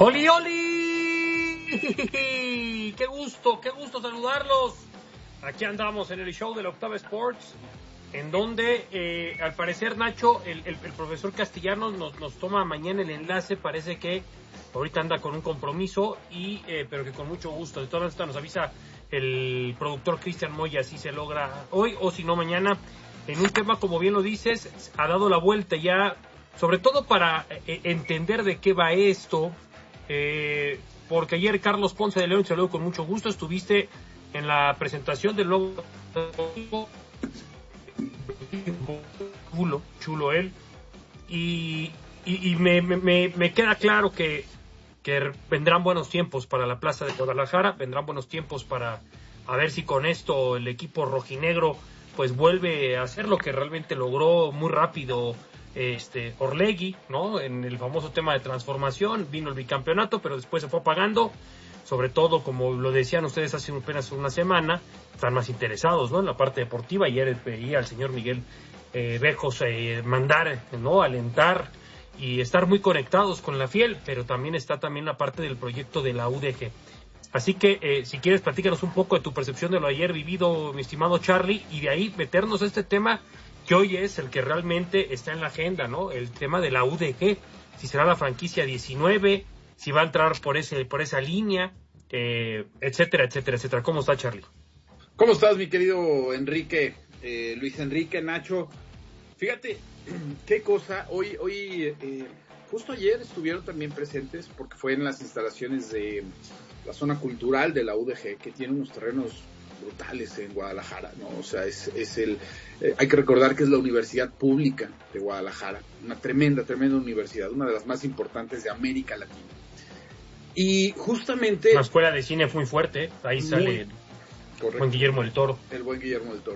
¡Oli, oli! ¡Qué gusto saludarlos! Aquí andamos en el show de la Octava Sports, en donde, al parecer, Nacho, el profesor Castellanos nos toma mañana el enlace. Parece que ahorita anda con un compromiso, pero que con mucho gusto. De todas maneras, nos avisa el productor Cristian Moya si se logra hoy o si no mañana. En un tema, como bien lo dices, ha dado la vuelta ya, sobre todo para entender de qué va esto. Porque ayer Carlos Ponce de León, saludo con mucho gusto, estuviste en la presentación del nuevo chulo él, y me queda claro que vendrán buenos tiempos para la Plaza de Guadalajara, vendrán buenos tiempos para a ver si con esto el equipo rojinegro pues vuelve a hacer lo que realmente logró muy rápido Orlegui, ¿no? En el famoso tema de transformación, vino el bicampeonato, pero después se fue apagando. Sobre todo, como lo decían ustedes hace apenas una semana, están más interesados, ¿no?, en la parte deportiva. Ayer veía al señor Miguel Bejos mandar, ¿no?, alentar y estar muy conectados con la Fiel, pero también está la parte del proyecto de la UDG. Así que, si quieres, platícanos un poco de tu percepción de lo ayer vivido, mi estimado Charlie, y de ahí meternos a este tema que hoy es el que realmente está en la agenda, ¿no? El tema de la UDG, si será la franquicia 19, si va a entrar por esa línea, etcétera, etcétera, etcétera. ¿Cómo está, Charlie? ¿Cómo estás, mi querido Enrique, Luis Enrique, Nacho? Fíjate, qué cosa, hoy justo ayer estuvieron también presentes, porque fue en las instalaciones de la zona cultural de la UDG, que tiene unos terrenos brutales en Guadalajara, ¿no? O sea, hay que recordar que es la universidad pública de Guadalajara, una tremenda universidad, una de las más importantes de América Latina. Y justamente... Una escuela de cine muy fuerte, ahí sale el buen Guillermo del Toro. El buen Guillermo del Toro.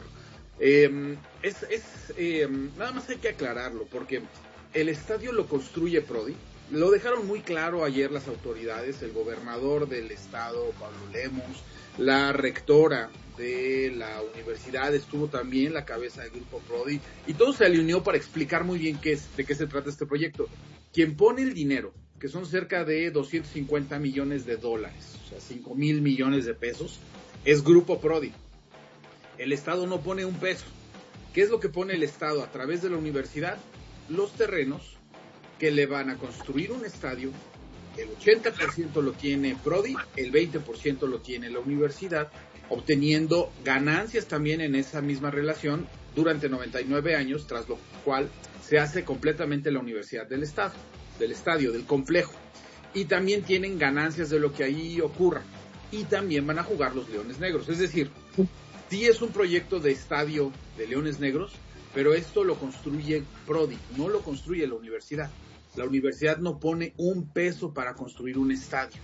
Nada más hay que aclararlo, porque el estadio lo construye Prodi. Lo dejaron muy claro ayer las autoridades, el gobernador del estado, Pablo Lemos, la rectora de la universidad estuvo también la cabeza del grupo Prodi, y todo se alineó para explicar muy bien de qué se trata este proyecto. Quien pone el dinero, que son cerca de 250 millones de dólares, o sea, 5,000 millones de pesos, es Grupo Prodi. El Estado no pone un peso. ¿Qué es lo que pone el Estado a través de la universidad? Los terrenos que le van a construir un estadio. El 80% lo tiene Prodi, el 20% lo tiene la universidad, obteniendo ganancias también en esa misma relación durante 99 años, tras lo cual se hace completamente la universidad del estado, del estadio, del complejo. Y también tienen ganancias de lo que ahí ocurra. Y también van a jugar los Leones Negros. Es decir, sí es un proyecto de estadio de Leones Negros, pero esto lo construye Prodi, no lo construye la universidad. La universidad no pone un peso para construir un estadio.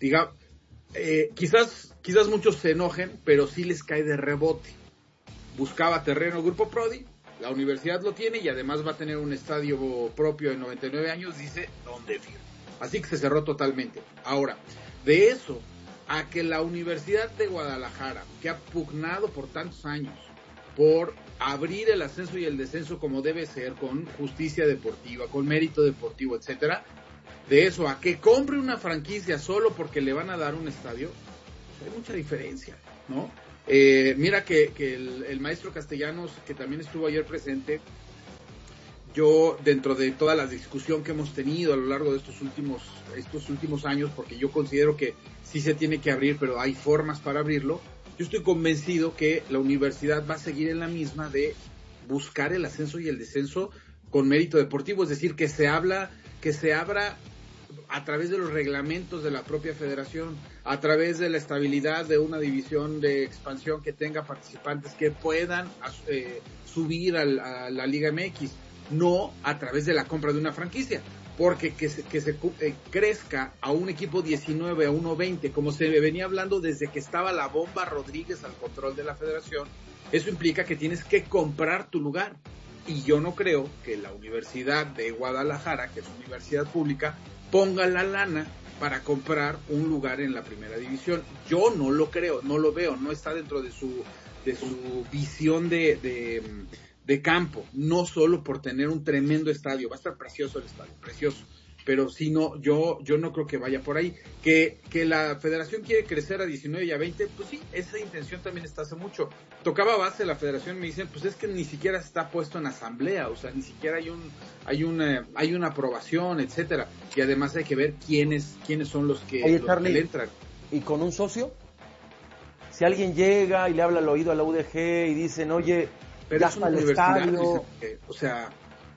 Quizás muchos se enojen, pero sí les cae de rebote. Buscaba terreno Grupo Prodi, la universidad lo tiene y además va a tener un estadio propio en 99 años, dice, ¿dónde firma? Así que se cerró totalmente. Ahora, de eso a que la Universidad de Guadalajara, que ha pugnado por tantos años por abrir el ascenso y el descenso como debe ser, con justicia deportiva, con mérito deportivo, etcétera, de eso a que compre una franquicia solo porque le van a dar un estadio, pues hay mucha diferencia, ¿no? Mira que el maestro Castellanos, que también estuvo ayer presente, yo, dentro de toda la discusión que hemos tenido a lo largo de estos últimos años, porque yo considero que sí se tiene que abrir, pero hay formas para abrirlo, yo estoy convencido que la universidad va a seguir en la misma de buscar el ascenso y el descenso con mérito deportivo, es decir, que se abra a través de los reglamentos de la propia federación, a través de la estabilidad de una división de expansión que tenga participantes que puedan subir a la Liga MX, no a través de la compra de una franquicia, porque que se crezca a un equipo 19, a uno 20, como se venía hablando desde que estaba la Bomba Rodríguez al control de la federación, eso implica que tienes que comprar tu lugar. Y yo no creo que la Universidad de Guadalajara, que es una universidad pública, ponga la lana para comprar un lugar en la primera división. Yo no lo creo, no lo veo, no está dentro de su visión de campo, no solo por tener un tremendo estadio, va a estar precioso el estadio, precioso, pero sí no, yo no creo que vaya por ahí. Que la federación quiere crecer a 19 y a 20, pues sí, esa intención también está hace mucho. Tocaba base la federación y me dicen, pues es que ni siquiera está puesto en asamblea, o sea, ni siquiera hay una aprobación, etcétera. Y además hay que ver quiénes son los que, Oye, los Charlie, que le entran. ¿y con un socio? Si alguien llega y le habla al oído a la UDG y dicen, oye, Pero ya es está una el universidad, estadio. o sea,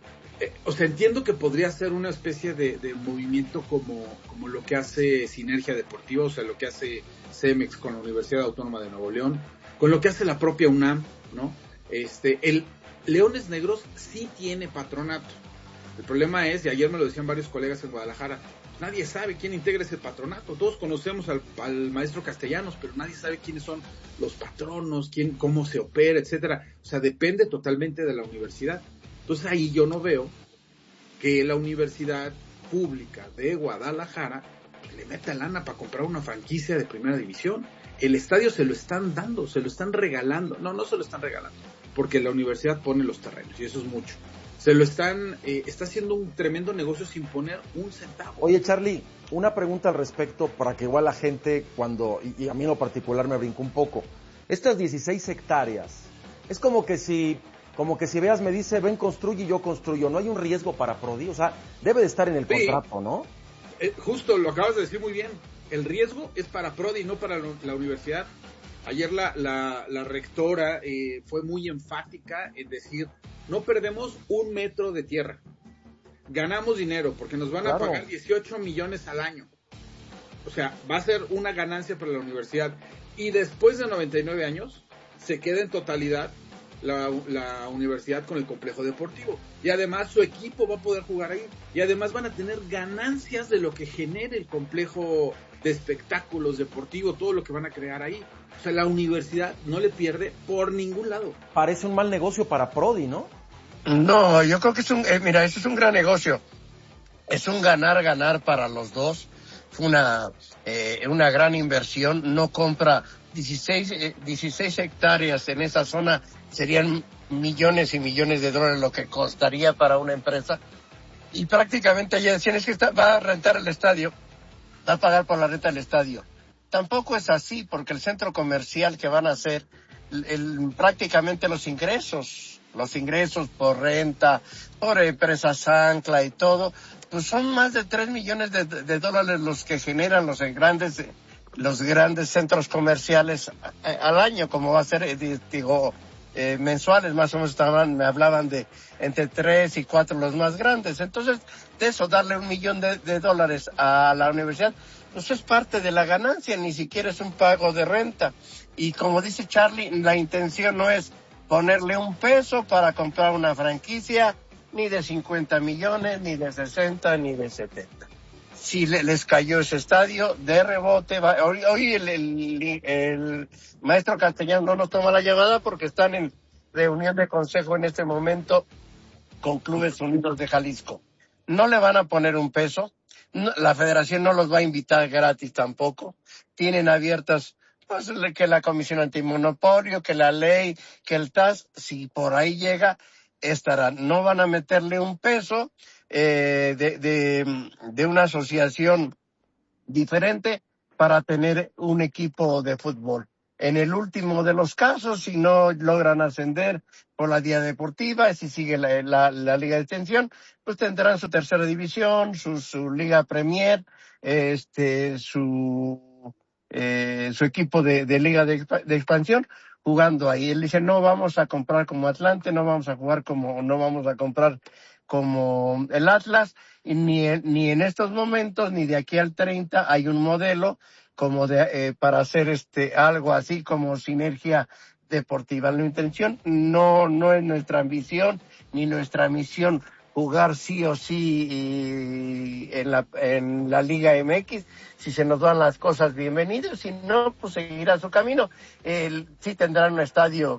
entiendo que podría ser una especie de movimiento como lo que hace Sinergia Deportiva, o sea, lo que hace CEMEX con la Universidad Autónoma de Nuevo León, con lo que hace la propia UNAM, ¿no? El Leones Negros sí tiene patronato. El problema es, y ayer me lo decían varios colegas en Guadalajara, nadie sabe quién integra ese patronato. Todos conocemos al maestro Castellanos, pero nadie sabe quiénes son los patronos, cómo se opera, etcétera. O sea, depende totalmente de la universidad. Entonces ahí yo no veo que la universidad pública de Guadalajara le meta lana para comprar una franquicia de primera división. El estadio se lo están dando, se lo están regalando. No se lo están regalando, porque la universidad pone los terrenos y eso es mucho. Se lo está haciendo un tremendo negocio sin poner un centavo. Oye, Charlie, una pregunta al respecto para que igual la gente y a mí en lo particular me brincó un poco. Estas 16 hectáreas, es como que si Veas me dice, ven, construye y yo construyo. ¿No hay un riesgo para Prodi? O sea, debe de estar en el contrato, ¿no? Justo, lo acabas de decir muy bien. El riesgo es para Prodi, no para la universidad. Ayer la rectora fue muy enfática en decir, no perdemos un metro de tierra. Ganamos dinero porque nos van a pagar 18 millones al año. O sea, va a ser una ganancia para la universidad. Y después de 99 años, se queda en totalidad la universidad con el complejo deportivo, y además su equipo va a poder jugar ahí, y además van a tener ganancias de lo que genere el complejo de espectáculos deportivos, todo lo que van a crear ahí. O sea, la universidad no le pierde por ningún lado. Parece un mal negocio para Prodi, ¿no? No, yo creo que mira, eso es un gran negocio, es un ganar para los dos. Fue una gran inversión. No compra 16 hectáreas en esa zona, serían millones y millones de dólares lo que costaría para una empresa. Y prácticamente ya decían, es que va a rentar el estadio, va a pagar por la renta del estadio. Tampoco es así, porque el centro comercial que van a hacer, prácticamente los ingresos por renta, por empresas ancla y todo, pues son más de 3 millones de dólares los que generan los grandes centros comerciales al año, como va a ser, mensuales, más o menos me hablaban de entre 3 y 4 los más grandes. Entonces, de eso, darle $1 millón de dólares a la universidad, pues es parte de la ganancia, ni siquiera es un pago de renta. Y como dice Charlie, la intención no es ponerle un peso para comprar una franquicia, ni de 50 millones, ni de 60, ni de 70. Si les cayó ese estadio, de rebote, hoy el maestro Castellano no nos toma la llamada porque están en reunión de consejo en este momento con Clubes Unidos de Jalisco. No le van a poner un peso, la federación no los va a invitar gratis tampoco, tienen abiertas pues que la Comisión Antimonopolio, que la ley, que el TAS, si por ahí llega, estarán. No van a meterle un peso de una asociación diferente para tener un equipo de fútbol. En el último de los casos, si no logran ascender por la vía deportiva, si sigue la Liga de Extensión, pues tendrán su tercera división, su Liga Premier, su equipo de Liga de Expansión jugando ahí. Él dice, no vamos a comprar como Atlante, no vamos a comprar como el Atlas, y ni en estos momentos, ni de aquí al 30 hay un modelo como para hacer algo así como Sinergia Deportiva. La intención no es nuestra ambición ni nuestra misión jugar sí o sí en la Liga MX. Si se nos dan las cosas, bienvenidos, si no, pues seguirá su camino. Sí tendrán un estadio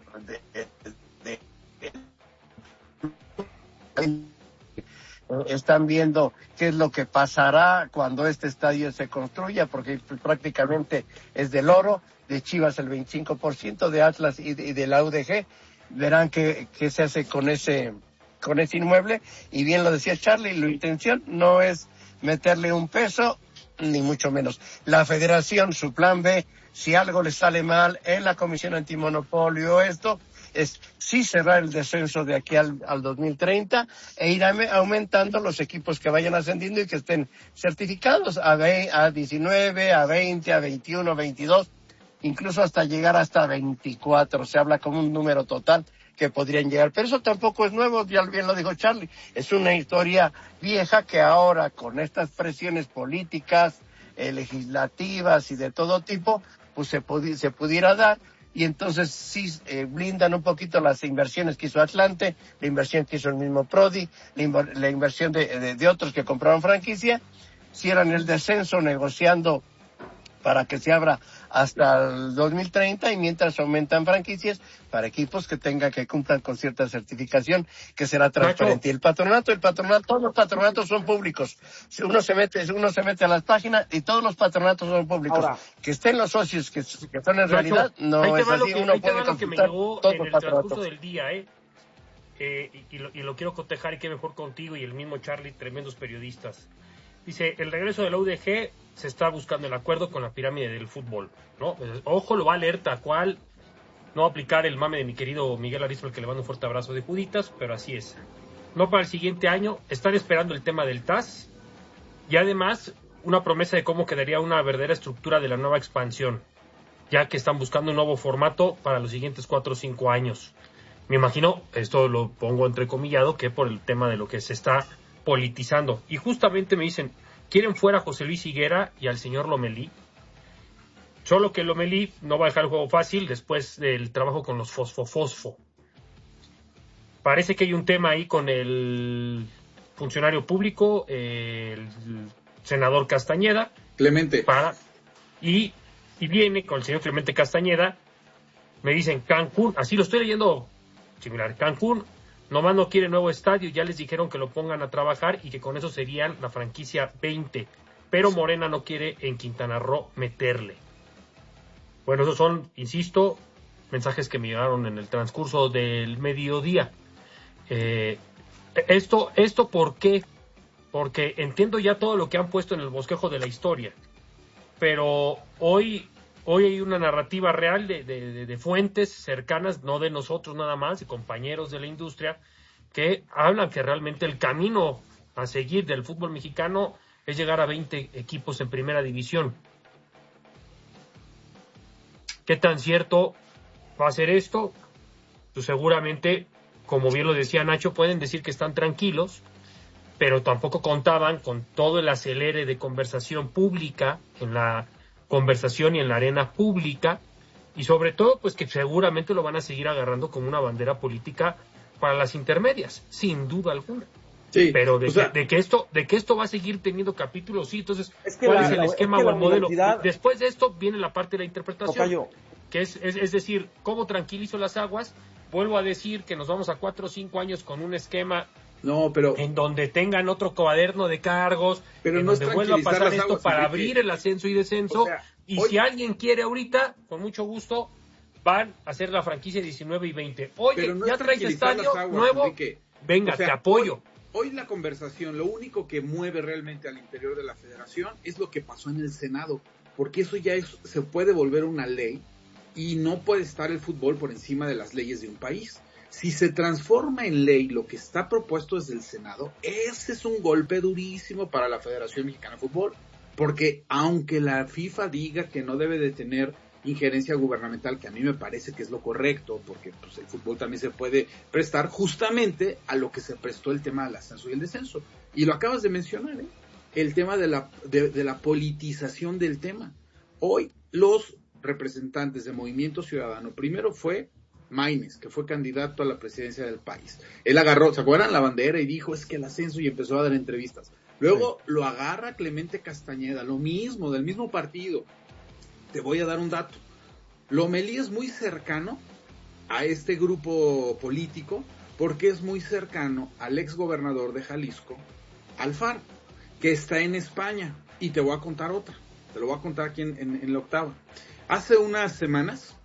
están viendo qué es lo que pasará cuando este estadio se construya, porque prácticamente es del Oro, de Chivas el 25%, de Atlas y de la UDG. Verán qué se hace con ese inmueble. Y bien lo decía Charlie, la intención no es meterle un peso, ni mucho menos. La federación, su plan B, si algo le sale mal en la Comisión Antimonopolio, esto es sí cerrar el descenso de aquí al 2030 e ir aumentando los equipos que vayan ascendiendo y que estén certificados a 19, a 20, a 21, 22, incluso hasta llegar hasta 24. Se habla como un número total que podrían llegar. Pero eso tampoco es nuevo, ya bien lo dijo Charlie. Es una historia vieja que ahora, con estas presiones políticas, legislativas y de todo tipo, pues se pudiera dar. Y entonces sí blindan un poquito las inversiones que hizo Atlante, la inversión que hizo el mismo Prodi, la inversión de otros que compraron franquicia, cierran el descenso negociando para que se abra hasta el 2030 y mientras aumentan franquicias para equipos que cumplan con cierta certificación que será transparente. Y el patronato, todos los patronatos son públicos. Si uno se mete a las páginas y todos los patronatos son públicos. Ahora, que estén los socios que son en realidad, no es así. Uno puede consultar todos los patronatos. Del día, y lo quiero cotejar y qué mejor contigo y el mismo Charlie, tremendos periodistas. Dice, el regreso de la UDG se está buscando el acuerdo con la pirámide del fútbol, ¿no? Ojo, lo va a leer tal cual, no va a aplicar el mame de mi querido Miguel Arispe, al que le mando un fuerte abrazo de Juditas, pero así es. No para el siguiente año, están esperando el tema del TAS y además una promesa de cómo quedaría una verdadera estructura de la nueva expansión, ya que están buscando un nuevo formato para los siguientes 4 o 5 años. Me imagino, esto lo pongo entrecomillado, que por el tema de lo que se está politizando. Y justamente me dicen, quieren fuera a José Luis Higuera y al señor Lomelí. Solo que Lomelí no va a dejar el juego fácil después del trabajo con los Fosfo. Parece que hay un tema ahí con el funcionario público, el senador Castañeda. Clemente. Y viene con el señor Clemente Castañeda. Me dicen Cancún, así lo estoy leyendo similar. Cancún nomás no quiere nuevo estadio, ya les dijeron que lo pongan a trabajar y que con eso serían la franquicia 20. Pero Morena no quiere en Quintana Roo meterle. Bueno, esos son, insisto, mensajes que me llegaron en el transcurso del mediodía. ¿Esto por qué? Porque entiendo ya todo lo que han puesto en el bosquejo de la historia. Pero hoy hay una narrativa real de fuentes cercanas, no de nosotros nada más, de compañeros de la industria, que hablan que realmente el camino a seguir del fútbol mexicano es llegar a 20 equipos en primera división. ¿Qué tan cierto va a ser esto? Pues seguramente, como bien lo decía Nacho, pueden decir que están tranquilos, pero tampoco contaban con todo el acelere de conversación pública en la conversación y en la arena pública, y sobre todo pues que seguramente lo van a seguir agarrando como una bandera política para las intermedias, sin duda alguna. Sí, pero de que esto va a seguir teniendo capítulos, sí. Entonces, ¿cuál es el esquema o el modelo? Después de esto viene la parte de la interpretación, que es decir, ¿cómo tranquilizo las aguas? Vuelvo a decir que nos vamos a 4 o 5 años con un esquema en donde tengan otro cuaderno de cargos, pero en donde vuelva a pasar esto para abrir el ascenso y descenso. Si alguien quiere ahorita, con mucho gusto, van a hacer la franquicia 19 y 20. Oye, ya traes estadio nuevo, Enrique. Venga, te apoyo. Hoy la conversación, lo único que mueve realmente al interior de la federación es lo que pasó en el Senado, porque eso ya se puede volver una ley y no puede estar el fútbol por encima de las leyes de un país. Si se transforma en ley lo que está propuesto desde el Senado, ese es un golpe durísimo para la Federación Mexicana de Fútbol, porque aunque la FIFA diga que no debe de tener injerencia gubernamental, que a mí me parece que es lo correcto, porque pues, el fútbol también se puede prestar justamente a lo que se prestó el tema del ascenso y el descenso. Y lo acabas de mencionar, el tema de la politización del tema. Hoy los representantes de Movimiento Ciudadano, primero fue Maínez, que fue candidato a la presidencia del país. Él agarró, ¿se acuerdan? La bandera y dijo, es que el ascenso, y empezó a dar entrevistas. Luego lo agarra Clemente Castañeda, lo mismo, del mismo partido. Te voy a dar un dato. Lomelí es muy cercano a este grupo político porque es muy cercano al ex gobernador de Jalisco, Alfaro, que está en España. Y te voy a contar otra. Te lo voy a contar aquí en la octava. Hace unas semanas,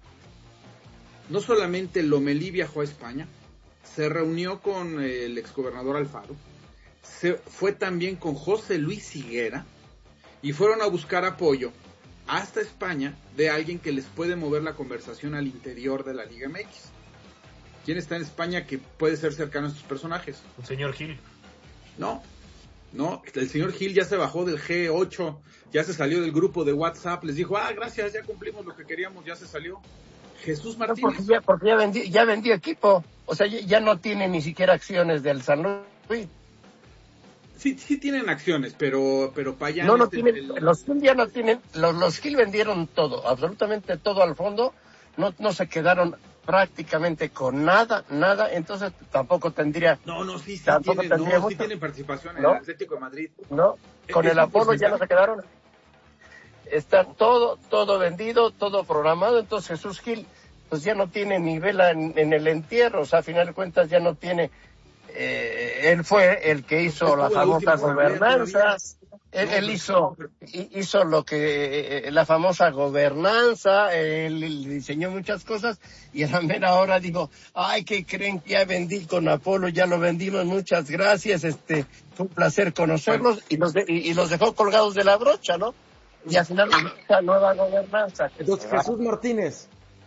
no solamente Lomelí viajó a España, se reunió con el ex gobernador Alfaro, se fue también con José Luis Higuera y fueron a buscar apoyo hasta España de alguien que les puede mover la conversación al interior de la Liga MX. ¿Quién está en España que puede ser cercano a estos personajes? El señor Gil. No, el señor Gil ya se bajó del G8, ya se salió del grupo de WhatsApp, les dijo, gracias, ya cumplimos lo que queríamos, ya se salió. Jesús Martínez. Porque ya vendió equipo, o sea, ya no tiene ni siquiera acciones del San Luis. Sí tienen acciones, pero Payán... No tienen, los Gil ya no tienen, los Gil vendieron todo, absolutamente todo al fondo, no se quedaron prácticamente con nada, entonces tampoco tendría... Sí tendría tienen participación en el Atlético de Madrid. No, con el Apolo ya no se quedaron. Está todo vendido, todo programado, entonces Jesús Gil pues ya no tiene ni vela en el entierro, o sea, a final de cuentas ya no tiene... él fue el que hizo la famosa gobernanza, él hizo lo que la famosa gobernanza, él diseñó muchas cosas y a la mera hora dijo, ¿qué creen que ya vendí con Apolo? Ya lo vendimos, muchas gracias, fue un placer conocerlos y los dejó colgados de la brocha, ¿no? Y al final esta nueva gobernanza. Entonces, Jesús Martínez.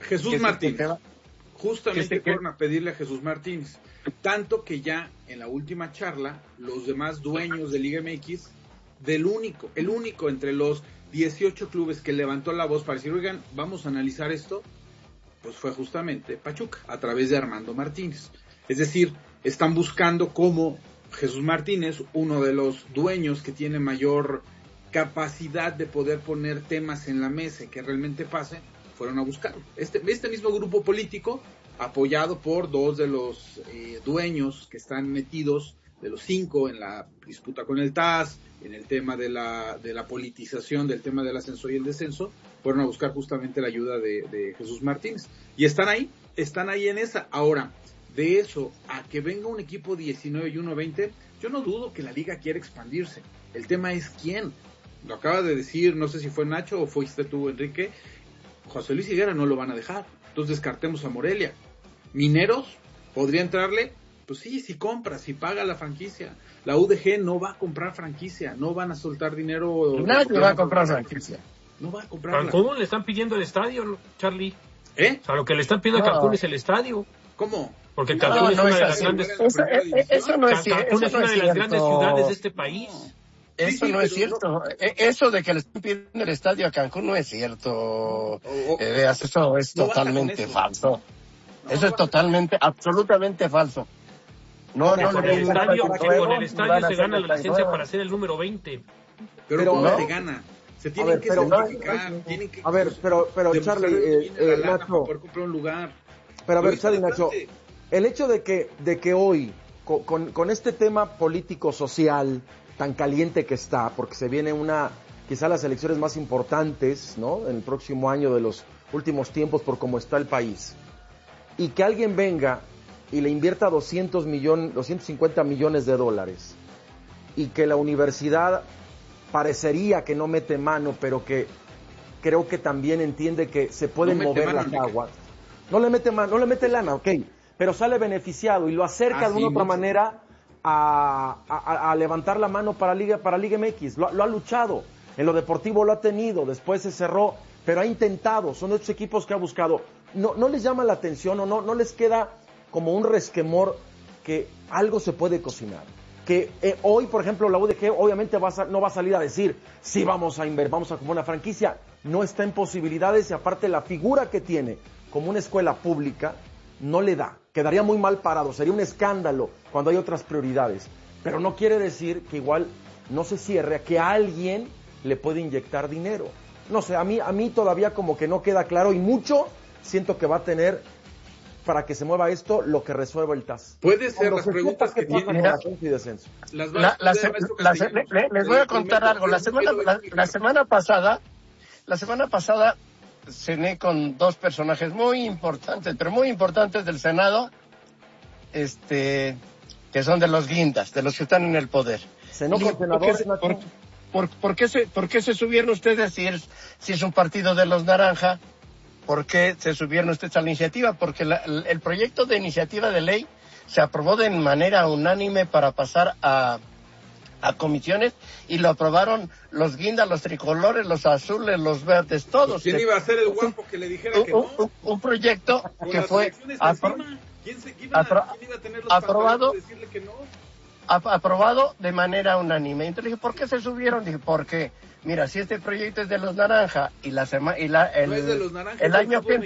Justamente fueron a pedirle a Jesús Martínez. Tanto que ya en la última charla, los demás dueños de Liga MX, el único entre los 18 clubes que levantó la voz para decir, oigan, vamos a analizar esto, pues fue justamente Pachuca, a través de Armando Martínez. Es decir, están buscando cómo Jesús Martínez, uno de los dueños que tiene mayor capacidad de poder poner temas en la mesa y que realmente pasen, fueron a buscarlo. Este mismo grupo político, apoyado por dos de los dueños que están metidos, de los 5, en la disputa con el TAS, en el tema de la politización del tema del ascenso y el descenso, fueron a buscar justamente la ayuda de Jesús Martínez. Y están ahí en esa. Ahora, de eso a que venga un equipo 19 y uno 20, yo no dudo que la liga quiera expandirse. El tema es quién. Lo acaba de decir, no sé si fue Nacho o fuiste tú, Enrique, José Luis Higuera no lo van a dejar. Entonces descartemos a Morelia. Mineros, ¿podría entrarle? Pues sí, si compra, si paga la franquicia. La UDG no va a comprar franquicia, no van a soltar dinero. Nadie va a comprar franquicia. No va a comprar. Cancún le están pidiendo el estadio, Charlie. O sea, lo que le están pidiendo a Cancún es el estadio. ¿Cómo? Porque Cancún es una de las grandes... Eso no es cierto. Cancún es una de las grandes ciudades de este país. Eso no es cierto. Eso de que le están pidiendo el estadio a Cancún no es cierto. Eso es totalmente falso. Eso es totalmente, absolutamente falso. Con el estadio se gana la licencia para ser el número 20. Pero ¿cómo se gana? Se tienen que certificar, tienen que... A ver, pero Charlie, Nacho... Para comprar un lugar. Pero a ver, Charlie, Nacho, el hecho de que hoy, con este tema político-social tan caliente que está, porque se viene quizá las elecciones más importantes, ¿no?, en el próximo año de los últimos tiempos por cómo está el país, y que alguien venga y le invierta 250 millones de dólares, y que la universidad parecería que no mete mano, pero que creo que también entiende que se pueden mover las aguas. No le mete lana, ok, pero sale beneficiado y lo acerca de una otra manera a levantar la mano para Liga MX. Lo ha luchado, en lo deportivo lo ha tenido, después se cerró, pero ha intentado. Son estos equipos que ha buscado. No les llama la atención o no les queda como un resquemor que algo se puede cocinar. Que hoy, por ejemplo, la UDG obviamente no va a salir a decir sí, vamos a comprar una franquicia. No está en posibilidades, y aparte la figura que tiene como una escuela pública no le da. Quedaría muy mal parado, sería un escándalo cuando hay otras prioridades. Pero no quiere decir que igual no se cierre a que alguien le puede inyectar dinero. No sé, a mí todavía como que no queda claro, y mucho siento que va a tener para que se mueva esto lo que resuelva el TAS. Puede ser las preguntas que tienen y descenso. Les voy a contar algo. La semana pasada cené con dos personajes muy importantes, pero muy importantes del Senado, que son de los guindas, de los que están en el poder. ¿Cenó con senadores, Nacho? ¿Por qué se subieron ustedes si es un partido de los naranja? ¿Por qué se subieron ustedes a la iniciativa? Porque el proyecto de iniciativa de ley se aprobó de manera unánime para pasar a a comisiones y lo aprobaron los guindas, los tricolores, los azules, los verdes, todos. ¿Quién iba a ser el guapo que le dijera que no? Un proyecto que fue ¿Quién iba a tener los aprobado, pantalones de decirle que no? Aprobado de manera unánime. Entonces dije, ¿por qué se subieron? Dije, porque, mira, si este proyecto es de los naranja y no es de los naranja, el año que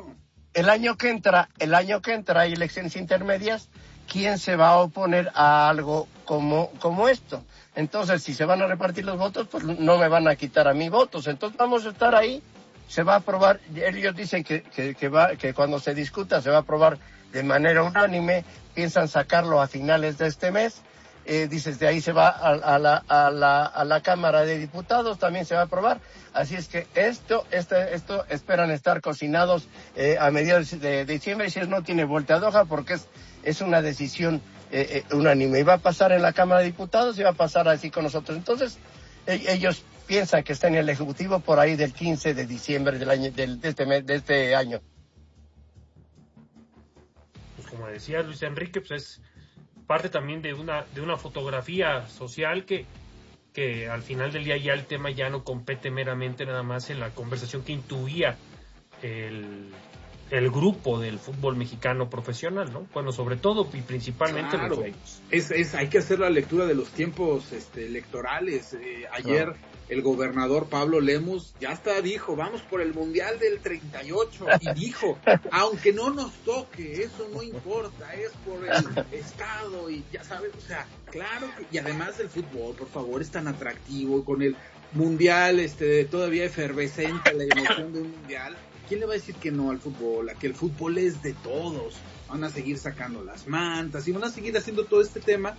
entra hay elecciones intermedias, ¿quién se va a oponer a algo como esto? Entonces, si se van a repartir los votos, pues no me van a quitar a mí votos. Entonces vamos a estar ahí, se va a aprobar. Ellos dicen que cuando se discuta se va a aprobar de manera unánime, piensan sacarlo a finales de este mes. Dices, de ahí se va a la Cámara de Diputados, también se va a aprobar. Así es que esto esperan estar cocinados a mediados de diciembre, si no tiene vuelta de hoja, porque es una decisión unánime. Y va a pasar en la Cámara de Diputados y va a pasar así con nosotros. Entonces, ellos piensan que está en el Ejecutivo por ahí del 15 de diciembre de este año. Pues como decía Luis Enrique, pues es parte también de una fotografía social que al final del día ya el tema ya no compete meramente nada más en la conversación que intuía el grupo del fútbol mexicano profesional, ¿no? Bueno, sobre todo y principalmente claro, los medios. Hay que hacer la lectura de los tiempos electorales. Ayer el gobernador Pablo Lemus ya hasta dijo, vamos por el Mundial del 38, y dijo, aunque no nos toque, eso no importa, es por el Estado, y ya sabes, o sea, claro, y además el fútbol, por favor, es tan atractivo, con el Mundial todavía efervescente, la emoción de un Mundial. ¿Quién le va a decir que no al fútbol? A que el fútbol es de todos. Van a seguir sacando las mantas y van a seguir haciendo todo este tema.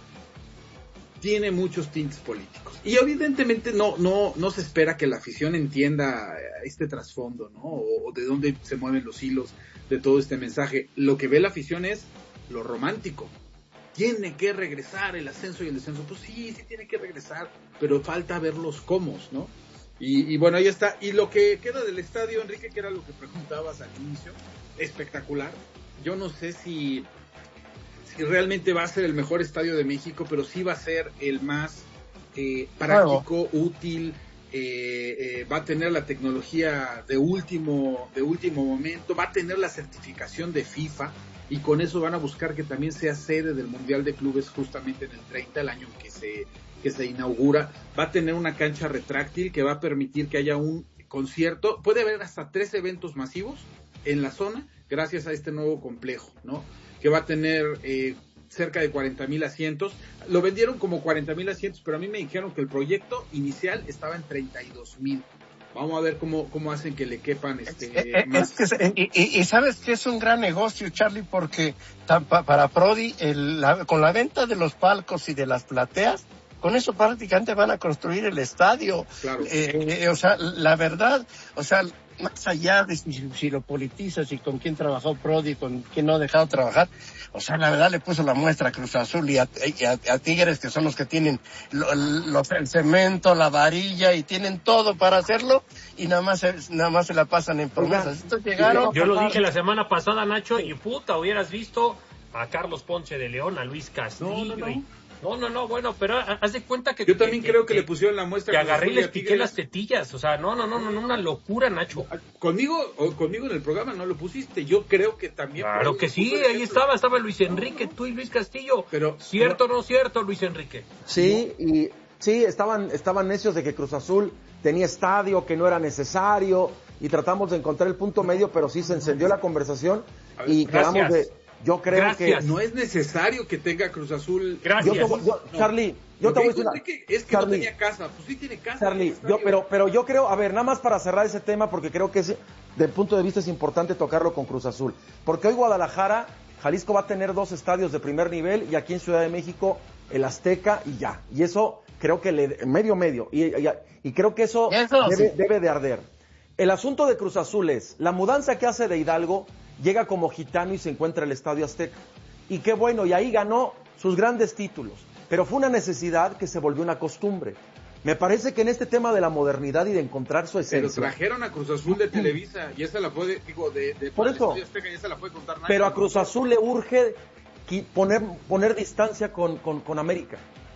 Tiene muchos tintes políticos. Y evidentemente no se espera que la afición entienda este trasfondo, ¿no? O de dónde se mueven los hilos de todo este mensaje. Lo que ve la afición es lo romántico. Tiene que regresar el ascenso y el descenso. Pues sí tiene que regresar, pero falta ver los cómo, ¿no? Y bueno, ahí está. Y lo que queda del estadio, Enrique, que era lo que preguntabas al inicio, espectacular. Yo no sé si realmente va a ser el mejor estadio de México, pero sí va a ser el más práctico, útil, va a tener la tecnología de último momento, va a tener la certificación de FIFA, y con eso van a buscar que también sea sede del Mundial de Clubes justamente en el 30, el año que se inaugura. Va a tener una cancha retráctil que va a permitir que haya un concierto, puede haber hasta 3 eventos masivos en la zona gracias a este nuevo complejo, ¿no? Que va a tener cerca de 40,000 asientos. Lo vendieron como 40,000 asientos, pero a mí me dijeron que el proyecto inicial estaba en 32,000. Vamos a ver cómo hacen que le quepan más. Y sabes que es un gran negocio, Charlie, porque para Prodi, con la venta de los palcos y de las plateas, con eso prácticamente van a construir el estadio. Claro. O sea, la verdad, o sea, más allá de si lo politizas y con quién trabajó Prodi, con quién no ha dejado trabajar, o sea, la verdad le puso la muestra a Cruz Azul y a Tigres, que son los que tienen el cemento, la varilla, y tienen todo para hacerlo, y nada más se la pasan en promesas. Entonces llegaron. Yo lo dije la semana pasada, Nacho, y puta, hubieras visto a Carlos Ponce de León, a Luis Castillo. No, bueno, pero haz de cuenta que... Yo también creo que le pusieron la muestra... Que agarré y les piqué las tetillas, o sea, no, una locura, Nacho. Conmigo en el programa no lo pusiste, yo creo que también... Claro que sí, ahí estaba Luis Enrique, tú y Luis Castillo. Pero ¿Cierto o no cierto, Luis Enrique? Sí, y sí, estaban necios de que Cruz Azul tenía estadio, que no era necesario, y tratamos de encontrar el punto medio, pero sí se encendió la conversación y quedamos de... Yo creo que no es necesario que tenga Cruz Azul. Gracias. Charlie, yo te voy a decir es que Charlie, no tenía casa, pues sí tiene casa. Charlie, pero yo creo, a ver, nada más para cerrar ese tema, porque creo que de punto de vista es importante tocarlo con Cruz Azul, porque hoy Guadalajara, Jalisco va a tener 2 estadios de primer nivel, y aquí en Ciudad de México el Azteca y ya. Y eso creo que medio y creo que eso debe de arder. El asunto de Cruz Azul es la mudanza que hace de Hidalgo. Llega como gitano y se encuentra el Estadio Azteca. Y qué bueno, y ahí ganó sus grandes títulos. Pero fue una necesidad que se volvió una costumbre. Me parece que en este tema de la modernidad y de encontrar su esencia... Pero trajeron a Cruz Azul de Televisa, y esa la puede, por eso, Azteca, y esa la puede contar nadie. Pero a Cruz Azul le urge poner distancia con América.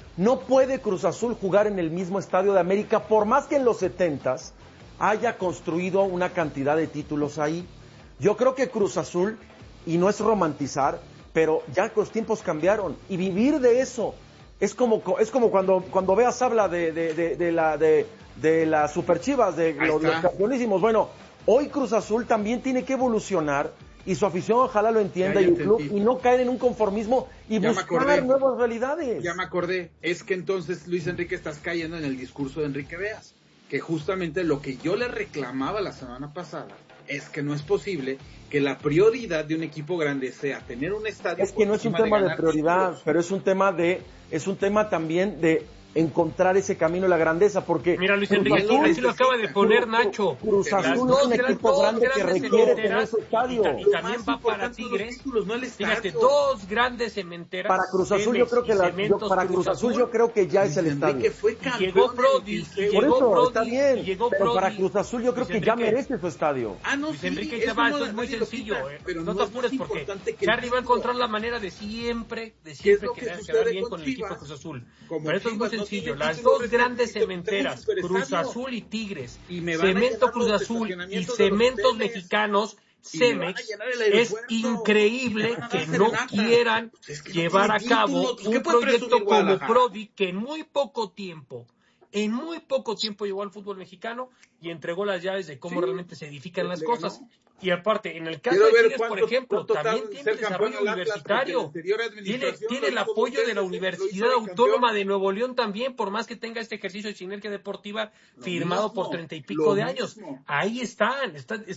No puede Cruz Azul jugar en el mismo estadio de América, por más que en los 70s haya construido una cantidad de títulos ahí. Yo creo que Cruz Azul, y no es romantizar, pero ya los tiempos cambiaron, y vivir de eso es como cuando Veas habla de las Superchivas, de los campeonísimos. Bueno, hoy Cruz Azul también tiene que evolucionar, y su afición ojalá lo entienda, y el club, y no caer en un conformismo y buscar nuevas realidades. Ya me acordé, es que entonces, Luis Enrique, estás cayendo en el discurso de Enrique Veas, que justamente lo que yo le reclamaba la semana pasada es que no es posible que la prioridad de un equipo grande sea tener un estadio. Es que no es un tema de prioridad, títulos, pero es un tema también de encontrar ese camino de la grandeza, porque mira, Luis Enrique, así lo acaba de poner Nacho. Cruz Azul es un equipo grande que requiere tener su estadio. Y también va para Tigres. Títulos, no fíjate, dos grandes cementeras. Para Cruz Azul yo creo que para Cruz Azul yo creo que ya es el estadio. Llegó Prodi, está bien. Pero para Cruz Azul yo creo que ya merece su estadio. Luis Enrique, esto es muy sencillo. No te apures, porque Charlie va a encontrar la manera de siempre quedar bien con el equipo Cruz Azul. Pero esto es muy sencillo. Las dos grandes cementeras, Cruz Azul y Tigres, Cemento Cruz Azul y Cementos Mexicanos, Cemex, es increíble que no quieran llevar a cabo un proyecto como Prodi, que en muy poco tiempo llegó al fútbol mexicano y entregó las llaves de cómo realmente se edifican las cosas. Y aparte, en el caso de Tigres, por ejemplo, también tiene desarrollo universitario. Tiene el apoyo de la Universidad Autónoma de Nuevo León también, por más que tenga este ejercicio de sinergia deportiva firmado por 30 y pico de años. Ahí estás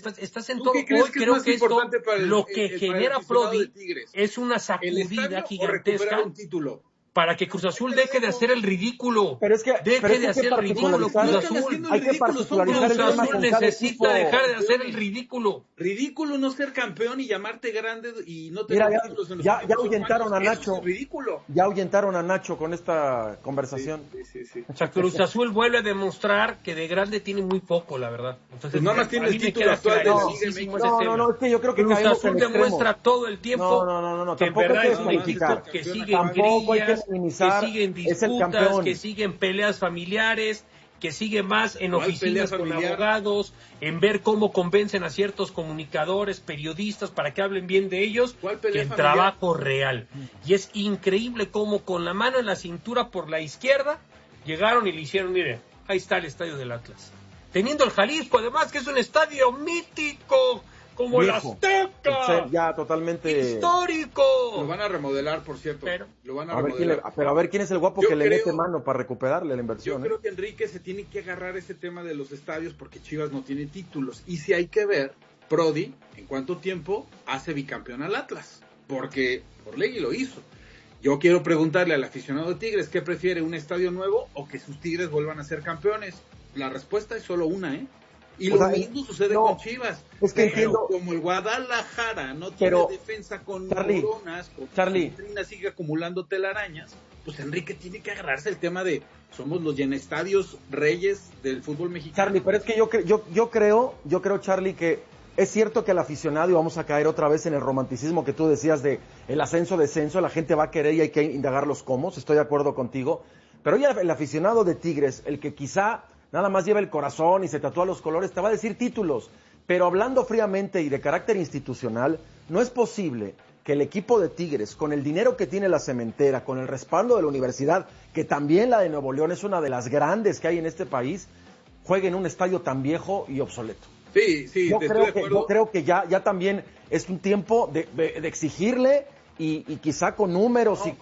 en todo. Hoy creo que esto, lo que genera Prodi es una sacudida gigantesca para que Cruz Azul deje de hacer el ridículo. Deje de hacer el ridículo, Cruz Azul. Cruz Azul necesita dejar de hacer el ridículo. Ridículo no ser campeón y llamarte grande y no tener títulos en los ya ahuyentaron a Nacho. Ya ahuyentaron a Nacho con esta conversación. Sí. O sea, Cruz Azul vuelve a demostrar que de grande tiene muy poco, la verdad. Entonces, no más tiene el título actual de No, es que yo creo que Cruz Azul demuestra todo el tiempo que en verdad es un equipo que sigue en grillas, que siguen disputas, que siguen peleas familiares, que sigue más en oficinas con abogados, en ver cómo convencen a ciertos comunicadores, periodistas, para que hablen bien de ellos, que en trabajo real. Y es increíble cómo con la mano en la cintura por la izquierda, llegaron y le hicieron, mire, ahí está el estadio del Atlas. Teniendo el Jalisco, además, que es un estadio mítico, como el Azteca. Ya totalmente histórico. Lo van a remodelar, por cierto. Lo van a remodelar. A ver quién es el guapo que le mete mano para recuperarle la inversión. Yo creo que Enrique se tiene que agarrar ese tema de los estadios porque Chivas no tiene títulos. Y si hay que ver, Prodi, en cuánto tiempo hace bicampeón al Atlas. Porque por ley lo hizo. Yo quiero preguntarle al aficionado de Tigres, ¿qué prefiere, un estadio nuevo o que sus Tigres vuelvan a ser campeones? La respuesta es solo una, Y lo mismo sucede con Chivas. Es que entiendo, como el Guadalajara no tiene defensa con neuronas, Charlie sigue acumulando telarañas, pues Enrique tiene que agarrarse el tema de somos los llenestadios reyes del fútbol mexicano. Charlie, pero es que yo creo, Charlie, que es cierto que el aficionado, y vamos a caer otra vez en el romanticismo que tú decías de el ascenso-descenso, la gente va a querer y hay que indagar los cómo, estoy de acuerdo contigo, pero ya el aficionado de Tigres, el que quizá nada más lleva el corazón y se tatúa los colores, te va a decir títulos. Pero hablando fríamente y de carácter institucional, no es posible que el equipo de Tigres, con el dinero que tiene la cementera, con el respaldo de la universidad, que también la de Nuevo León es una de las grandes que hay en este país, juegue en un estadio tan viejo y obsoleto. Sí, yo creo que ya también es un tiempo de exigirle y quizá con números y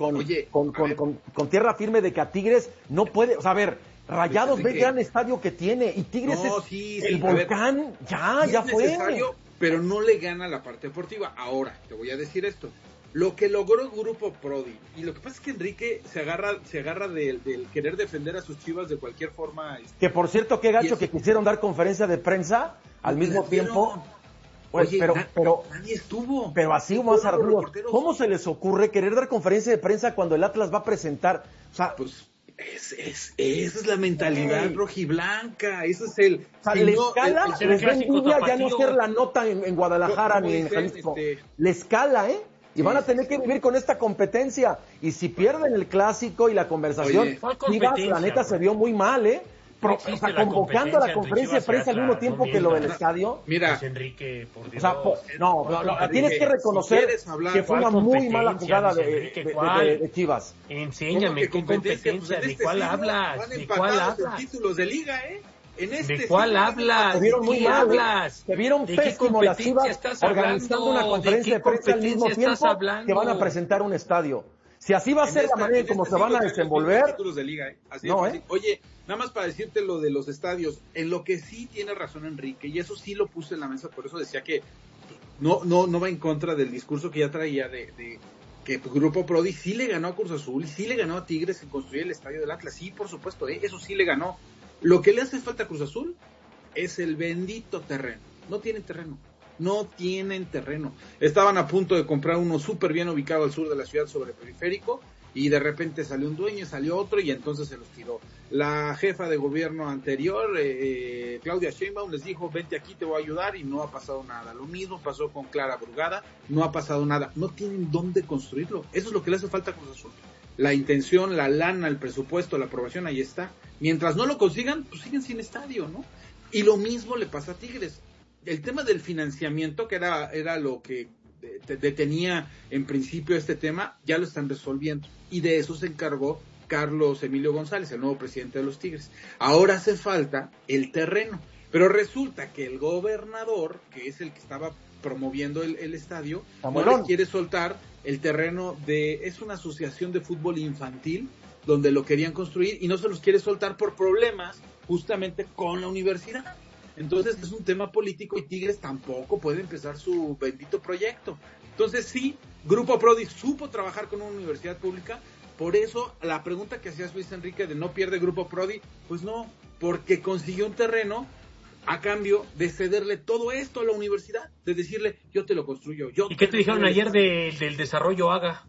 con tierra firme de que a Tigres no puede, o sea, a ver, Rayados ve el gran estadio que tiene y Tigres el volcán, ya fue. Pero no le gana la parte deportiva. Ahora, te voy a decir esto. Lo que logró el grupo Prodi, y lo que pasa es que Enrique se agarra del querer defender a sus Chivas de cualquier forma. Que por cierto, qué gacho que quisieron dar conferencia de prensa al mismo tiempo. Oye, pero nadie estuvo. Pero así más ardido. ¿Cómo se les ocurre querer dar conferencia de prensa cuando el Atlas va a presentar? O sea, pues esa es la mentalidad rojiblanca, ese es el... O sea, le escala, ya no ser la nota en Guadalajara ni en Jalisco. Le escala, y van a tener que vivir con esta competencia. Y si pierden el clásico y la conversación, Chivas, la neta, se vio muy mal, ¿eh? O sea, convocando a la conferencia de prensa al mismo tiempo que lo del estadio. Mira, pues Enrique, por Dios. O sea, no, tienes que reconocer que fue una muy mala jugada de Chivas. Enséñame qué competencia, ¿de cuál hablas? ¿De cuál hablas? Títulos de liga, ¿De cuál hablas? Se vieron muy mal, se vieron pésimo las Chivas organizando una conferencia de prensa al mismo tiempo que van a presentar un estadio. Si así va a ser la manera en cómo se van a desenvolver. Títulos de liga, así no, es. Oye, nada más para decirte lo de los estadios, en lo que sí tiene razón Enrique, y eso sí lo puse en la mesa, por eso decía que no va en contra del discurso que ya traía de que Grupo Prodi sí le ganó a Cruz Azul, sí le ganó a Tigres que construyó el estadio del Atlas, sí, por supuesto, eso sí le ganó. Lo que le hace falta a Cruz Azul es el bendito terreno. No tienen terreno. Estaban a punto de comprar uno súper bien ubicado al sur de la ciudad sobre el periférico y de repente salió un dueño, salió otro y entonces se los tiró. La jefa de gobierno anterior, Claudia Sheinbaum, les dijo, vente aquí, te voy a ayudar, y no ha pasado nada. Lo mismo pasó con Clara Brugada, no ha pasado nada. No tienen dónde construirlo. Eso es lo que le hace falta a Cruz Azul. La intención, la lana, el presupuesto, la aprobación, ahí está. Mientras no lo consigan, pues siguen sin estadio, ¿no? Y lo mismo le pasa a Tigres. El tema del financiamiento, que era lo que detenía en principio este tema, ya lo están resolviendo. Y de eso se encargó Carlos Emilio González, el nuevo presidente de los Tigres. Ahora hace falta el terreno. Pero resulta que el gobernador, que es el que estaba promoviendo el estadio, no les quiere soltar el terreno es una asociación de fútbol infantil donde lo querían construir y no se los quiere soltar por problemas justamente con la universidad. Entonces es un tema político y Tigres tampoco puede empezar su bendito proyecto. Entonces sí, Grupo Prodi supo trabajar con una universidad pública. Por eso la pregunta que hacías, Luis Enrique, de no pierde Grupo Prodi, pues no, porque consiguió un terreno a cambio de cederle todo esto a la universidad, de decirle, yo te lo construyo. ¿Y qué te dijeron ayer del desarrollo AGA?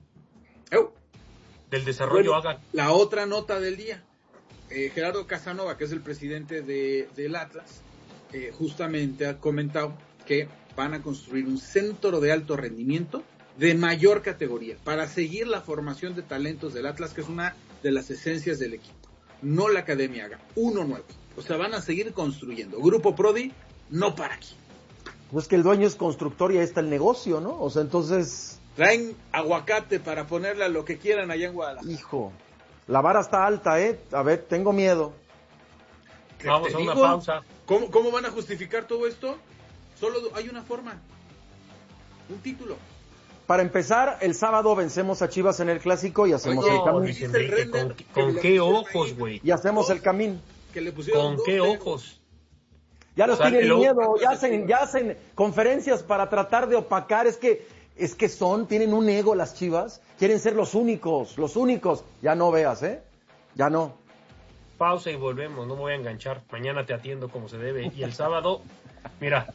Del desarrollo AGA. La otra nota del día, Gerardo Casanova, que es el presidente del Atlas, justamente ha comentado que van a construir un centro de alto rendimiento de mayor categoría para seguir la formación de talentos del Atlas, que es una de las esencias del equipo. No la Academia AGA, uno nuevo. O sea, van a seguir construyendo. Grupo Prodi no para aquí. Pues que el dueño es constructor y ahí está el negocio, ¿no? O sea, entonces... Traen aguacate para ponerle a lo que quieran allá en Guadalajara. Hijo, la vara está alta, ¿eh? A ver, tengo miedo. Vamos a una pausa. ¿Cómo van a justificar todo esto? Solo hay una forma. Un título. Para empezar, el sábado vencemos a Chivas en el Clásico y hacemos el camino. ¿Con qué ojos, güey? Y hacemos el camino. ¿Con qué ojos? Ya los tienen miedo, ya hacen conferencias para tratar de opacar. Es que tienen un ego las Chivas, quieren ser los únicos. Ya no veas, ya no. Pausa y volvemos, no me voy a enganchar. Mañana te atiendo como se debe. Y el sábado, mira.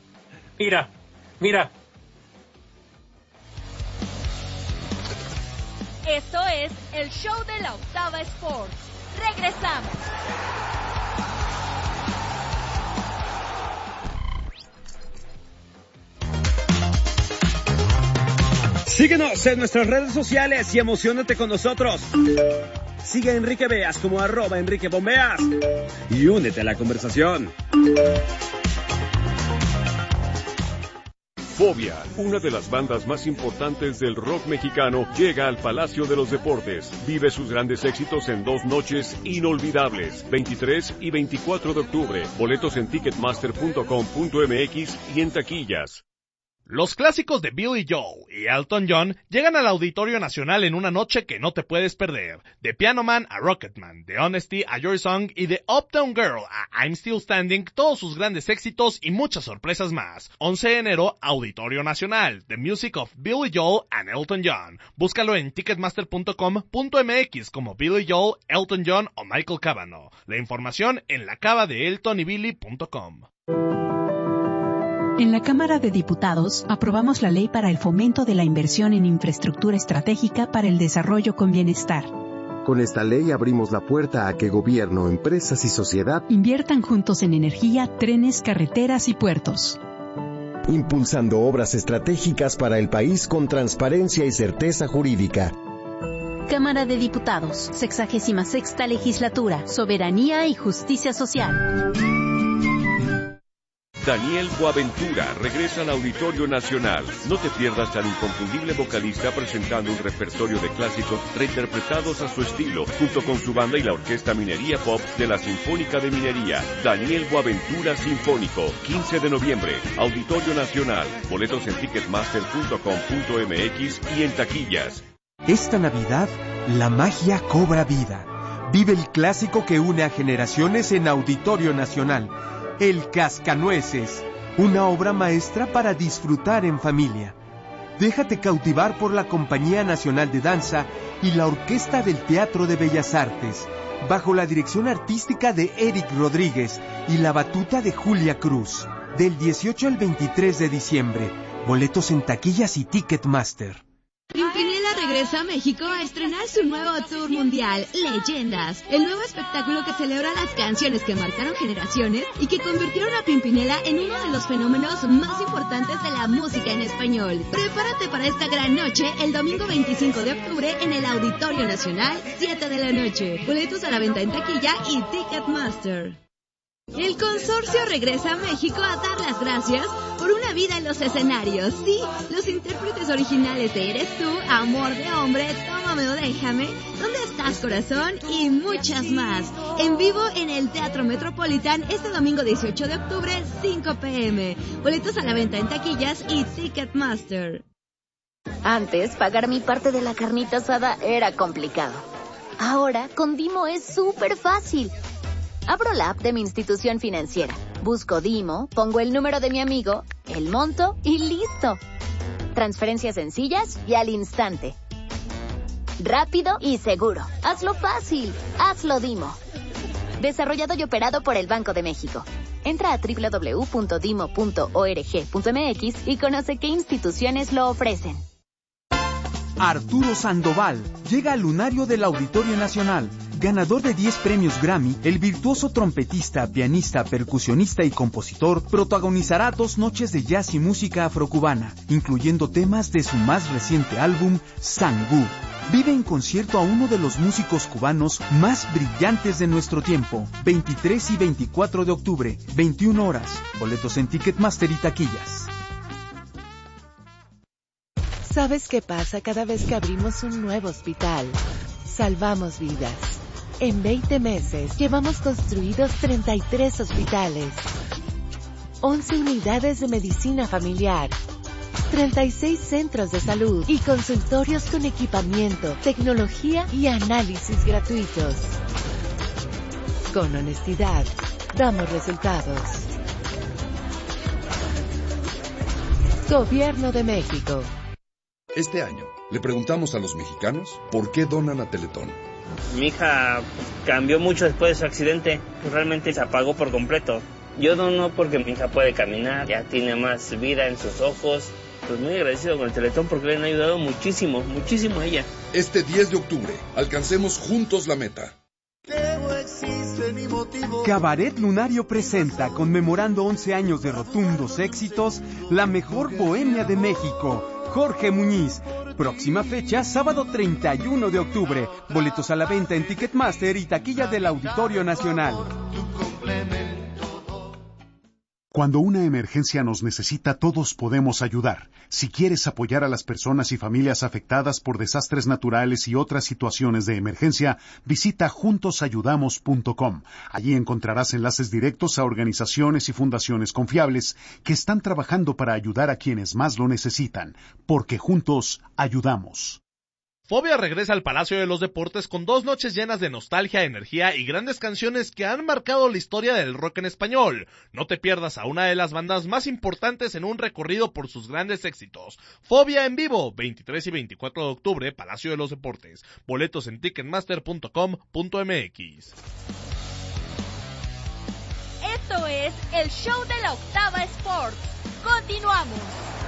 Esto es el show de la Octava Sports. Regresamos. Síguenos en nuestras redes sociales y emociónate con nosotros. Sigue a Enrique Beas como @EnriqueBombeas y únete a la conversación. Fobia, una de las bandas más importantes del rock mexicano, llega al Palacio de los Deportes. Vive sus grandes éxitos en 2 noches inolvidables, 23 y 24 de octubre. Boletos en ticketmaster.com.mx y en taquillas. Los clásicos de Billy Joel y Elton John llegan al Auditorio Nacional en una noche que no te puedes perder. De Piano Man a Rocketman, de Honesty a Your Song y de Uptown Girl a I'm Still Standing, todos sus grandes éxitos y muchas sorpresas más. 11 de enero, Auditorio Nacional, The Music of Billy Joel and Elton John. Búscalo en ticketmaster.com.mx como Billy Joel, Elton John o Michael Cavanaugh. La información en la cava de eltonybilly.com. En la Cámara de Diputados, aprobamos la Ley para el Fomento de la Inversión en Infraestructura Estratégica para el Desarrollo con Bienestar. Con esta ley abrimos la puerta a que gobierno, empresas y sociedad inviertan juntos en energía, trenes, carreteras y puertos. impulsando obras estratégicas para el país con transparencia y certeza jurídica. Cámara de Diputados, 66ª Legislatura, Soberanía y Justicia Social. Daniel Boaventura regresa al Auditorio Nacional. No te pierdas al inconfundible vocalista presentando un repertorio de clásicos reinterpretados a su estilo, junto con su banda y la Orquesta Minería Pop de la Sinfónica de Minería. Daniel Boaventura Sinfónico, 15 de noviembre, Auditorio Nacional. Boletos en ticketmaster.com.mx y en taquillas. Esta Navidad, la magia cobra vida. Vive el clásico que une a generaciones en Auditorio Nacional. El Cascanueces, una obra maestra para disfrutar en familia. Déjate cautivar por la Compañía Nacional de Danza y la Orquesta del Teatro de Bellas Artes, bajo la dirección artística de Eric Rodríguez y la batuta de Julia Cruz. Del 18 al 23 de diciembre. Boletos en taquillas y Ticketmaster. Pimpinela regresa a México a estrenar su nuevo tour mundial, Leyendas, el nuevo espectáculo que celebra las canciones que marcaron generaciones y que convirtieron a Pimpinela en uno de los fenómenos más importantes de la música en español. Prepárate para esta gran noche el domingo 25 de octubre en el Auditorio Nacional, 7 de la noche. Boletos a la venta en taquilla y Ticketmaster. El consorcio regresa a México a dar las gracias por una vida en los escenarios. Sí, los intérpretes originales de Eres Tú, Amor de Hombre, Tómame o Déjame, ¿Dónde estás, corazón? Y muchas más. En vivo en el Teatro Metropolitan este domingo 18 de octubre, 5 p.m. Boletos a la venta en taquillas y Ticketmaster. Antes, pagar mi parte de la carnita asada era complicado. Ahora, con Dimo es súper fácil. Abro la app de mi institución financiera, busco Dimo, pongo el número de mi amigo, el monto y listo. Transferencias sencillas y al instante. Rápido y seguro. Hazlo fácil. Hazlo Dimo. Desarrollado y operado por el Banco de México. Entra a www.dimo.org.mx y conoce qué instituciones lo ofrecen. Arturo Sandoval llega al lunario del Auditorio Nacional. Ganador de 10 premios Grammy, el virtuoso trompetista, pianista, percusionista y compositor protagonizará 2 noches de jazz y música afrocubana, incluyendo temas de su más reciente álbum, Sangú. Vive en concierto a uno de los músicos cubanos más brillantes de nuestro tiempo. 23 y 24 de octubre, 21 horas. Boletos en Ticketmaster y taquillas. ¿Sabes qué pasa cada vez que abrimos un nuevo hospital? Salvamos vidas. En 20 meses llevamos construidos 33 hospitales, 11 unidades de medicina familiar, 36 centros de salud y consultorios con equipamiento, tecnología y análisis gratuitos. Con honestidad, damos resultados. Gobierno de México. Este año, le preguntamos a los mexicanos por qué donan a Teletón. Mi hija cambió mucho después de su accidente, realmente se apagó por completo. Yo dono porque mi hija puede caminar, ya tiene más vida en sus ojos. Pues muy agradecido con el Teletón porque le han ayudado muchísimo, muchísimo a ella. Este 10 de octubre, alcancemos juntos la meta. Cabaret Lunario presenta, conmemorando 11 años de rotundos éxitos, la mejor bohemia de México. Jorge Muñiz. Próxima fecha, sábado 31 de octubre. Boletos a la venta en Ticketmaster y taquilla del Auditorio Nacional. Cuando una emergencia nos necesita, todos podemos ayudar. Si quieres apoyar a las personas y familias afectadas por desastres naturales y otras situaciones de emergencia, visita juntosayudamos.com. Allí encontrarás enlaces directos a organizaciones y fundaciones confiables que están trabajando para ayudar a quienes más lo necesitan, porque juntos ayudamos. Fobia regresa al Palacio de los Deportes con 2 noches llenas de nostalgia, energía y grandes canciones que han marcado la historia del rock en español. No te pierdas a una de las bandas más importantes en un recorrido por sus grandes éxitos. Fobia en vivo, 23 y 24 de octubre, Palacio de los Deportes. Boletos en ticketmaster.com.mx. Esto es el show de la Octava Sports. Continuamos.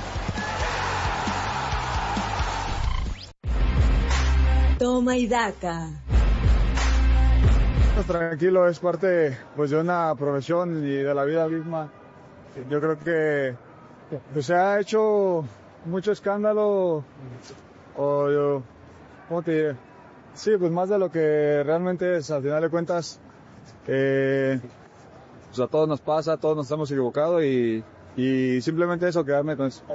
Toma y daca. Pues tranquilo, es parte pues de una profesión y de la vida misma. Yo creo que Pues se ha hecho mucho escándalo, ¿cómo te diré? Sí, pues más de lo que realmente es, al final de cuentas, pues a todos nos pasa, todos nos hemos equivocado y simplemente eso, quedarme con eso.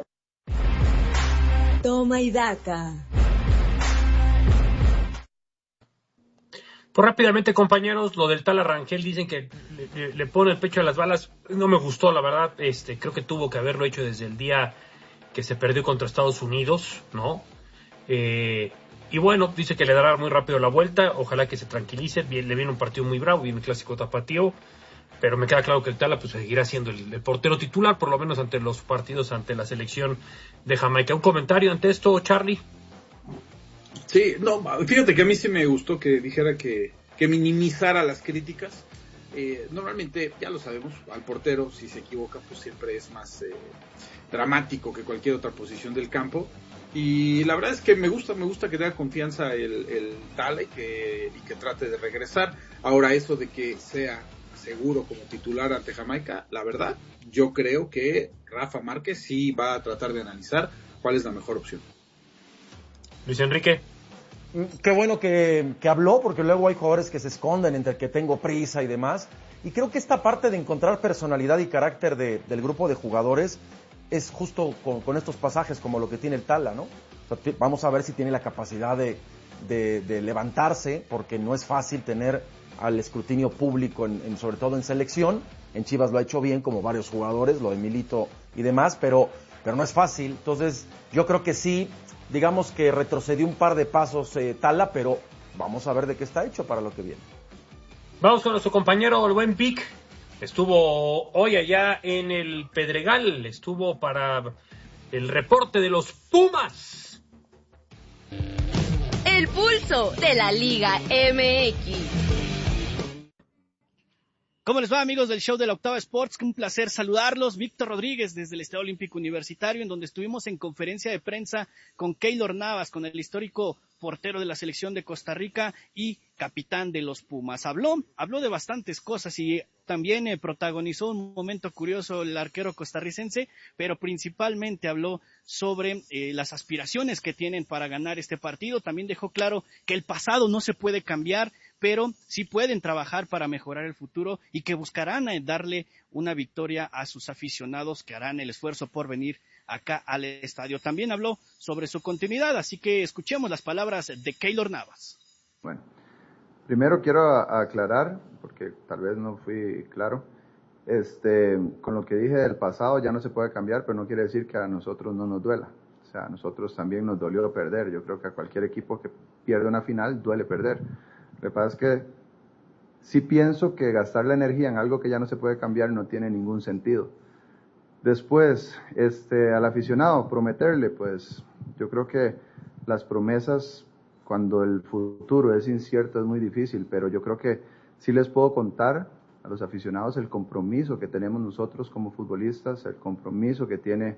Toma y daca. Pues rápidamente, compañeros, lo del Tala Rangel, dicen que le pone el pecho a las balas. No me gustó, la verdad. Creo que tuvo que haberlo hecho desde el día que se perdió contra Estados Unidos, ¿no? Y bueno, dice que le dará muy rápido la vuelta. Ojalá que se tranquilice. Le viene un partido muy bravo, viene el clásico tapatío. Pero me queda claro que el Tala pues seguirá siendo el portero titular, por lo menos ante los partidos ante la selección de Jamaica. ¿Un comentario ante esto, Charlie? Sí, no, fíjate que a mí sí me gustó que dijera que minimizara las críticas. Normalmente, ya lo sabemos, al portero, si se equivoca, pues siempre es más dramático que cualquier otra posición del campo. Y la verdad es que me gusta que tenga confianza el Tala y que trate de regresar. Ahora, eso de que sea seguro como titular ante Jamaica, la verdad, yo creo que Rafa Márquez sí va a tratar de analizar cuál es la mejor opción. Luis Enrique. Qué bueno que habló, porque luego hay jugadores que se esconden entre que tengo prisa y demás. Y creo que esta parte de encontrar personalidad y carácter del grupo de jugadores es justo con estos pasajes como lo que tiene el Tala, ¿no? O sea, vamos a ver si tiene la capacidad de levantarse, porque no es fácil tener al escrutinio público, sobre todo en selección. En Chivas lo ha hecho bien, como varios jugadores, lo de Milito y demás, pero no es fácil. Entonces, yo creo que sí, digamos que retrocedió un par de pasos Tala, pero vamos a ver de qué está hecho para lo que viene. Vamos con nuestro compañero, el buen Vic. Estuvo hoy allá en el Pedregal, estuvo para el reporte de los Pumas. El pulso de la Liga MX. ¿Cómo les va, amigos del show de la Octava Sports? Un placer saludarlos. Víctor Rodríguez desde el Estadio Olímpico Universitario, en donde estuvimos en conferencia de prensa con Keylor Navas, con el histórico portero de la selección de Costa Rica y capitán de los Pumas. Habló de bastantes cosas y también protagonizó un momento curioso el arquero costarricense, pero principalmente habló sobre las aspiraciones que tienen para ganar este partido. También dejó claro que el pasado no se puede cambiar, pero sí pueden trabajar para mejorar el futuro y que buscarán darle una victoria a sus aficionados que harán el esfuerzo por venir acá al estadio. También habló sobre su continuidad, así que escuchemos las palabras de Keylor Navas. Bueno, primero quiero aclarar, porque tal vez no fui claro, con lo que dije del pasado ya no se puede cambiar, pero no quiere decir que a nosotros no nos duela. O sea, a nosotros también nos dolió perder. Yo creo que a cualquier equipo que pierde una final duele perder. Lo que pasa es que sí pienso que gastar la energía en algo que ya no se puede cambiar no tiene ningún sentido. Después, al aficionado, prometerle, pues, yo creo que las promesas, cuando el futuro es incierto, es muy difícil, pero yo creo que sí les puedo contar a los aficionados el compromiso que tenemos nosotros como futbolistas, el compromiso que tiene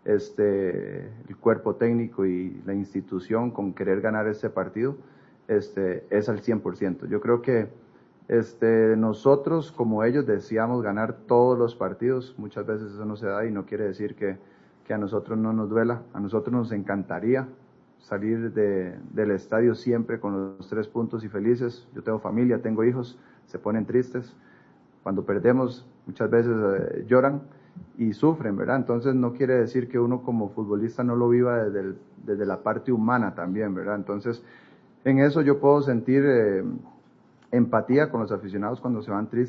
el cuerpo técnico y la institución con querer ganar este partido, es al 100%. Yo creo que nosotros, como ellos, deseamos ganar todos los partidos. Muchas veces eso no se da y no quiere decir que a nosotros no nos duela. A nosotros nos encantaría salir del estadio siempre con los 3 puntos y felices. Yo tengo familia, tengo hijos, se ponen tristes. Cuando perdemos, muchas veces lloran y sufren, ¿verdad? Entonces no quiere decir que uno como futbolista no lo viva desde la parte humana también, ¿verdad? Entonces, en eso yo puedo sentir empatía con los aficionados cuando se van tristes.